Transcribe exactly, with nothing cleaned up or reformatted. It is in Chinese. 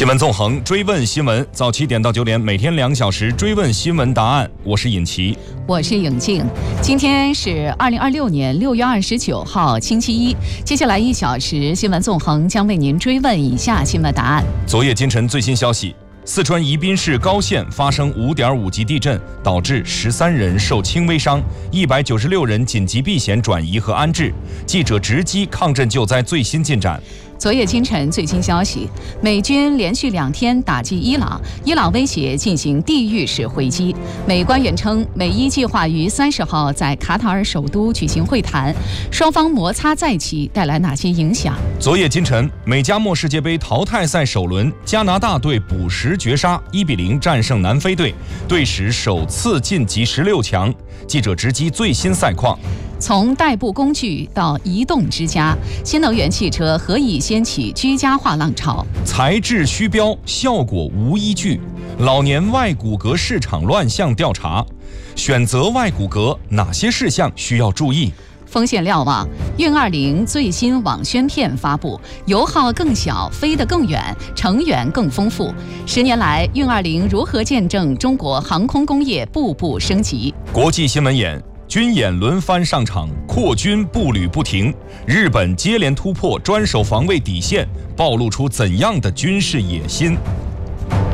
新闻纵横，追问新闻，早七点到九点，每天两小时追问新闻答案。我是尹奇， 我是颖静。今天是二零二六年六月二十九号，星期一。接下来一小时，新闻纵横将为您追问以下新闻答案。 昨夜今晨最新消息，四川宜宾市高县发生五点五级地震，导致十三人受轻微伤，一百九十六人紧急避险转移和安置。记者直击抗震救灾最新进展。 昨夜今晨最新消息，美军连续两天打击伊朗，伊朗威胁进行地狱式回击。美官员称，美伊计划于三十号在卡塔尔首都举行会谈，双方摩擦再起，带来哪些影响？ 昨夜今晨，美加墨世界杯淘汰赛首轮，加拿大队补时绝杀，一比零战胜南非队，队史首次晋级十六强。记者直击最新赛况。 从代步工具到移动之家，新能源汽车何以掀起居家化浪潮？ 材质虚标，效果无依据。老年外骨骼市场乱象调查，选择外骨骼哪些事项需要注意？ 风险瞭望，运二零最新网宣片发布，油耗更小，飞得更远，成员更丰富。十年来，运二零如何见证中国航空工业步步升级？ 国际新闻眼。军演轮番上场，扩军步履不停。日本接连突破专守防卫底线，暴露出怎样的军事野心？